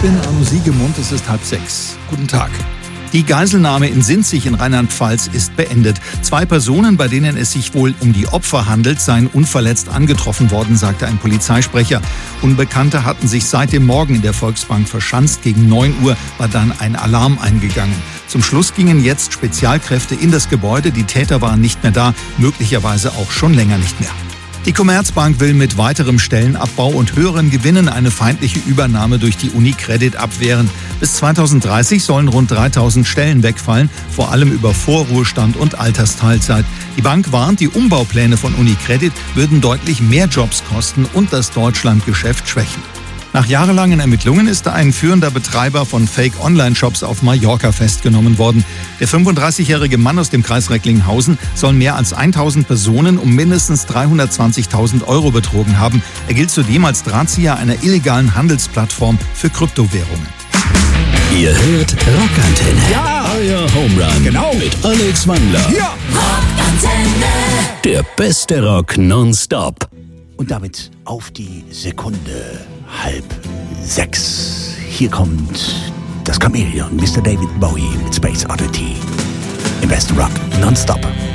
bin Arno Siegemund, es ist 5:30. Guten Tag. Die Geiselnahme in Sinzig in Rheinland-Pfalz ist beendet. 2 Personen, bei denen es sich wohl um die Opfer handelt, seien unverletzt angetroffen worden, sagte ein Polizeisprecher. Unbekannte hatten sich seit dem Morgen in der Volksbank verschanzt. Gegen 9 Uhr war dann ein Alarm eingegangen. Zum Schluss gingen jetzt Spezialkräfte in das Gebäude. Die Täter waren nicht mehr da, möglicherweise auch schon länger nicht mehr. Die Commerzbank will mit weiterem Stellenabbau und höheren Gewinnen eine feindliche Übernahme durch die UniCredit abwehren. Bis 2030 sollen rund 3000 Stellen wegfallen, vor allem über Vorruhestand und Altersteilzeit. Die Bank warnt, die Umbaupläne von UniCredit würden deutlich mehr Jobs kosten und das Deutschlandgeschäft schwächen. Nach jahrelangen Ermittlungen ist ein führender Betreiber von Fake-Online-Shops auf Mallorca festgenommen worden. Der 35-jährige Mann aus dem Kreis Recklinghausen soll mehr als 1000 Personen um mindestens 320.000 Euro betrogen haben. Er gilt zudem als Drahtzieher einer illegalen Handelsplattform für Kryptowährungen. Ihr hört Rockantenne. Ja! Euer Homerun. Genau. Mit Alex Wandler. Ja! Rockantenne. Der beste Rock nonstop. Und damit auf die Sekunde 5:30. Hier kommt das Chamäleon, Mr. David Bowie mit Space Oddity. Im besten Rock nonstop.